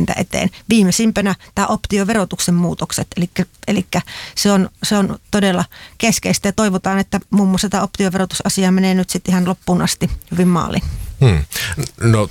viedä eteen. Viimeisimpänä tämä optioverotuksen muutokset, eli se on todella keskeistä ja toivotaan, että muun muassa tämä optioverotusasia menee nyt sitten ihan loppuun asti hyvin maaliin. No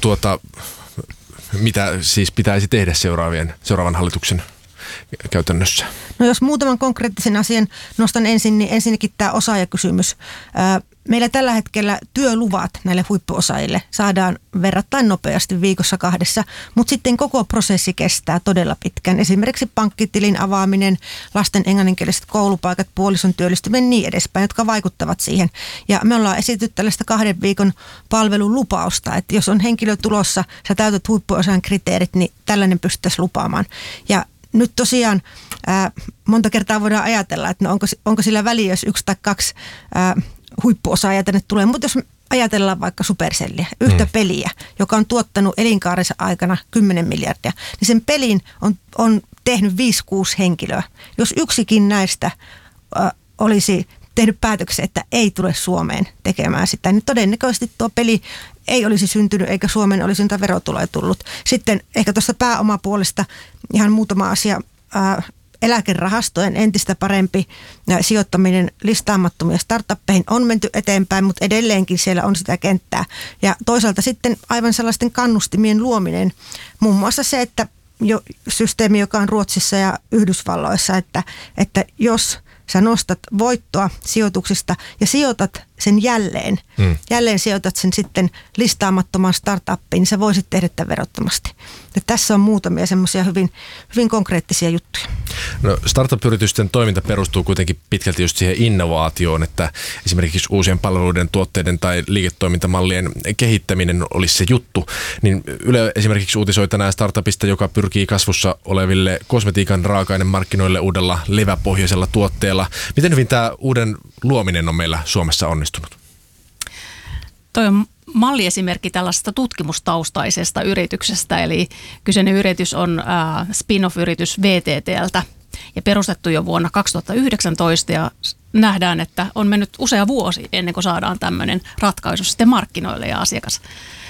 mitä siis pitäisi tehdä seuraavan hallituksen käytännössä? No jos muutaman konkreettisen asian nostan ensin, niin ensinnäkin tämä osaajakysymys. Meillä tällä hetkellä työluvat näille huippuosaajille saadaan verrattain nopeasti viikossa 2, mutta sitten koko prosessi kestää todella pitkään. Esimerkiksi pankkitilin avaaminen, lasten englanninkieliset koulupaikat, puolison työllistyminen niin edespäin, jotka vaikuttavat siihen. Ja me ollaan esitetty tällaista 2 viikon palvelulupausta, että jos on henkilö tulossa, sä täytät huippuosaajan kriteerit, niin tällainen pystyttäisiin lupaamaan. Ja nyt tosiaan monta kertaa voidaan ajatella, että no onko sillä väliä, jos 1 tai 2 huippuosaajia tänne tulee. Mutta jos ajatellaan vaikka Supercellia, yhtä peliä, joka on tuottanut elinkaarensa aikana 10 miljardia, niin sen pelin on tehnyt 5-6 henkilöä. Jos yksikin näistä olisi tehnyt päätöksen, että ei tule Suomeen tekemään sitä, niin todennäköisesti tuo peli ei olisi syntynyt eikä Suomeen olisi niitä verotuloja tullut. Sitten ehkä tuosta pääomapuolesta ihan muutama asia. Eläkerahastojen entistä parempi sijoittaminen listaamattomia startuppeihin on menty eteenpäin, mutta edelleenkin siellä on sitä kenttää. Ja toisaalta sitten aivan sellaisten kannustimien luominen, muun muassa se, että systeemi, joka on Ruotsissa ja Yhdysvalloissa, että jos sä nostat voittoa sijoituksista ja sijoitat sen jälleen sijoitat sen sitten listaamattomaan startuppiin, niin sä voisit tehdä tämän verottomasti. Ja tässä on muutamia semmoisia hyvin, hyvin konkreettisia juttuja. No, startup-yritysten toiminta perustuu kuitenkin pitkälti just siihen innovaatioon, että esimerkiksi uusien palveluiden, tuotteiden tai liiketoimintamallien kehittäminen olisi se juttu. Niin Yle esimerkiksi uutisoi tänään startupista, joka pyrkii kasvussa oleville kosmetiikan raaka-ainemarkkinoille uudella leväpohjaisella tuotteella. Miten hyvin tämä uuden luominen on meillä Suomessa onnistunut? Toi on malliesimerkki tällaisesta tutkimustaustaisesta yrityksestä, eli kyseinen yritys on spin-off-yritys VTT:ltä ja perustettu jo vuonna 2019 ja nähdään, että on mennyt usea vuosi ennen kuin saadaan tämmöinen ratkaisu sitten markkinoille ja asiakas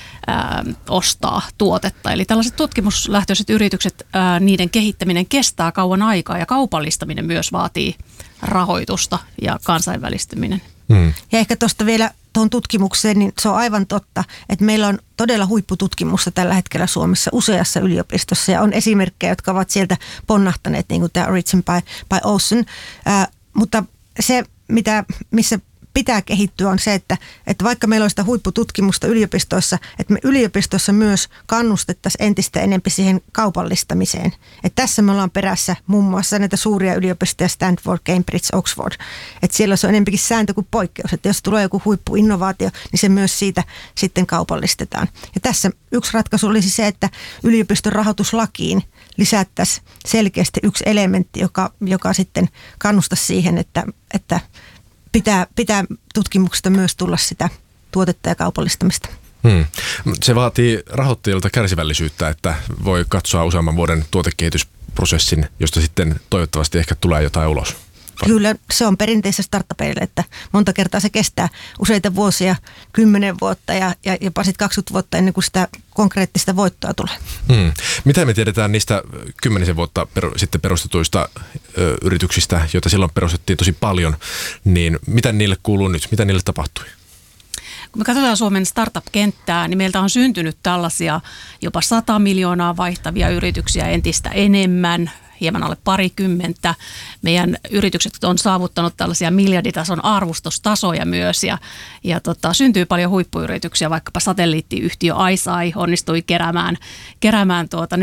ostaa tuotetta. Eli tällaiset tutkimuslähtöiset yritykset, niiden kehittäminen kestää kauan aikaa ja kaupallistaminen myös vaatii rahoitusta ja kansainvälistyminen. Ja ehkä tuosta vielä tuohon tutkimukseen, niin se on aivan totta, että meillä on todella huippututkimusta tällä hetkellä Suomessa useassa yliopistossa ja on esimerkkejä, jotka ovat sieltä ponnahtaneet, niin kuin tämä Origin by Ocean, mutta se, missä pitää kehittyä on se, että vaikka meillä on sitä huippututkimusta yliopistoissa, että me yliopistossa myös kannustettaisiin entistä enemmän siihen kaupallistamiseen. Että tässä me ollaan perässä muun muassa näitä suuria yliopistoja, Stanford, Cambridge, Oxford. Että siellä se on enemmänkin sääntö kuin poikkeus. Että jos tulee joku huippuinnovaatio, niin se myös siitä sitten kaupallistetaan. Ja tässä yksi ratkaisu olisi se, että yliopiston rahoituslakiin lisättäisiin selkeästi yksi elementti, joka sitten kannustaisi siihen, että pitää tutkimuksesta myös tulla sitä tuotetta ja kaupallistamista. Se vaatii rahoittajilta kärsivällisyyttä, että voi katsoa useamman vuoden tuotekehitysprosessin, josta sitten toivottavasti ehkä tulee jotain ulos. Kyllä, se on perinteisessä startupeille, että monta kertaa se kestää useita vuosia, 10 vuotta ja jopa sitten 20 vuotta ennen kuin sitä konkreettista voittoa tulee. Mitä me tiedetään niistä 10 vuotta sitten perustetuista yrityksistä, joita silloin perustettiin tosi paljon, niin mitä niille kuuluu nyt? Mitä niille tapahtui? Kun me katsotaan Suomen startup-kenttää, niin meiltä on syntynyt tällaisia jopa 100 miljoonaa vaihtavia yrityksiä entistä enemmän, hieman alle 20. Meidän yritykset on saavuttanut tällaisia miljarditason arvostustasoja myös ja syntyy paljon huippuyrityksiä, vaikkapa satelliittiyhtiö iSci onnistui keräämään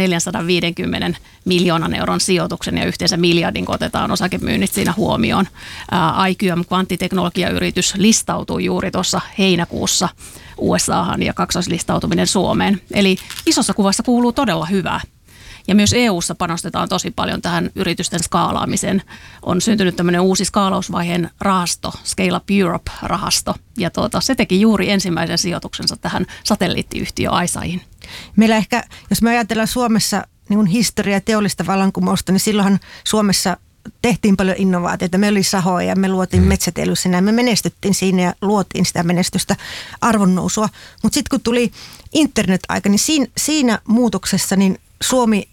450 miljoonan euron sijoituksen ja yhteensä miljardin, kun otetaan osakemyynnit siinä huomioon. IQM kvanttiteknologiayritys listautui juuri tuossa heinäkuussa USAhan ja kaksoislistautuminen Suomeen. Eli isossa kuvassa kuuluu todella hyvää. Ja myös EU:ssa panostetaan tosi paljon tähän yritysten skaalaamiseen. On syntynyt tämmöinen uusi skaalausvaiheen rahasto, Scale Up Europe-rahasto. Ja se teki juuri ensimmäisen sijoituksensa tähän satelliittiyhtiö iSciin. Meillä ehkä, jos me ajatellaan Suomessa niin historiaa teollista vallankumousta, niin silloinhan Suomessa tehtiin paljon innovaatioita. Me oli sahoja ja me luotiin metsäteilyssä ja me menestyttiin siinä ja luotiin sitä menestystä, arvonnousua. Mutta sitten kun tuli internet-aika, niin siinä muutoksessa niin Suomi